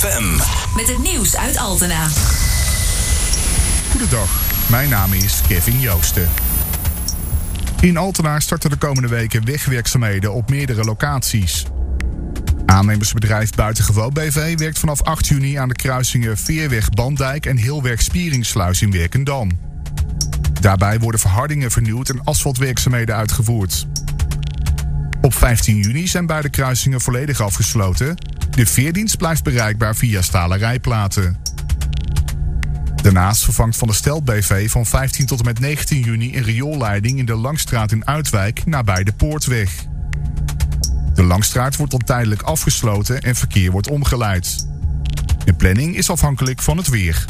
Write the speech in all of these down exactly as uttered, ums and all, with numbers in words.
F M. Met het nieuws uit Altena. Goedendag, mijn naam is Kevin Joosten. In Altena starten de komende weken wegwerkzaamheden op meerdere locaties. Aannemersbedrijf Buitengewoon B V werkt vanaf acht juni aan de kruisingen Veerweg-Bandijk en Heelweg-Spieringsluis in Werkendam. Daarbij worden verhardingen vernieuwd en asfaltwerkzaamheden uitgevoerd. Op vijftien juni zijn beide kruisingen volledig afgesloten. De veerdienst blijft bereikbaar via stalen rijplaten. Daarnaast vervangt Van der Stelt B V van vijftien tot en met negentien juni een rioolleiding in de Langstraat in Uitwijk nabij de Poortweg. De Langstraat wordt dan tijdelijk afgesloten en verkeer wordt omgeleid. De planning is afhankelijk van het weer.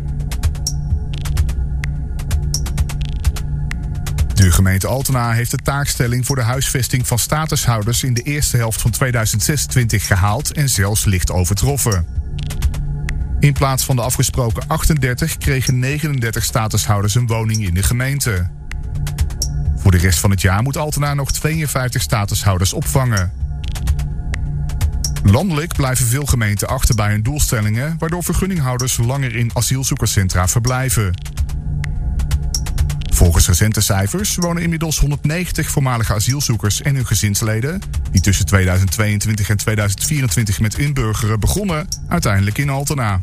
De gemeente Altena heeft de taakstelling voor de huisvesting van statushouders in de eerste helft van tweeduizend zesentwintig gehaald en zelfs licht overtroffen. In plaats van de afgesproken achtendertig kregen negenendertig statushouders een woning in de gemeente. Voor de rest van het jaar moet Altena nog tweeënvijftig statushouders opvangen. Landelijk blijven veel gemeenten achter bij hun doelstellingen, waardoor vergunninghouders langer in asielzoekerscentra verblijven. Volgens recente cijfers wonen inmiddels honderdnegentig voormalige asielzoekers en hun gezinsleden, die tussen tweeduizend tweeëntwintig en tweeduizend vierentwintig met inburgeren begonnen, uiteindelijk in Altena.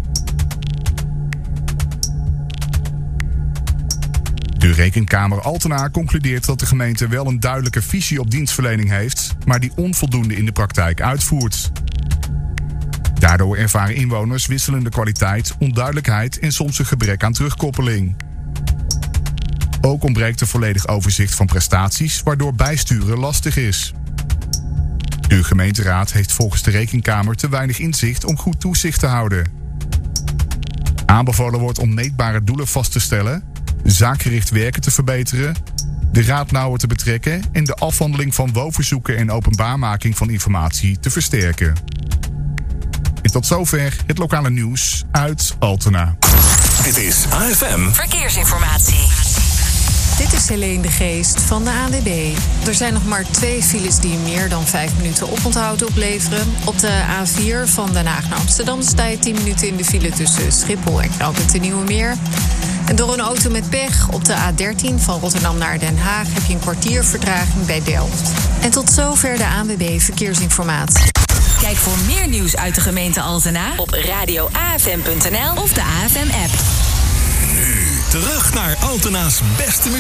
De Rekenkamer Altena concludeert dat de gemeente wel een duidelijke visie op dienstverlening heeft, maar die onvoldoende in de praktijk uitvoert. Daardoor ervaren inwoners wisselende kwaliteit, onduidelijkheid en soms een gebrek aan terugkoppeling. Ook ontbreekt een volledig overzicht van prestaties, waardoor bijsturen lastig is. De gemeenteraad heeft volgens de Rekenkamer te weinig inzicht om goed toezicht te houden. Aanbevolen wordt om meetbare doelen vast te stellen, zaakgericht werken te verbeteren, de raad nauwer te betrekken en de afhandeling van woonverzoeken en openbaarmaking van informatie te versterken. En tot zover het lokale nieuws uit Altena. Dit is A F M Verkeersinformatie. Dit is Helene de Geest van de A N W B. Er zijn nog maar twee files die meer dan vijf minuten oponthoud opleveren. Op de A vier van Den Haag naar Amsterdam sta je tien minuten in de file tussen Schiphol en Knooppunt de Nieuwe Meer. En door een auto met pech op de A dertien van Rotterdam naar Den Haag heb je een kwartier vertraging bij Delft. En tot zover de A N W B Verkeersinformatie. Kijk voor meer nieuws uit de gemeente Altena op radio A F M punt n l of de A F M-app. Nu terug naar Altena's beste muziek.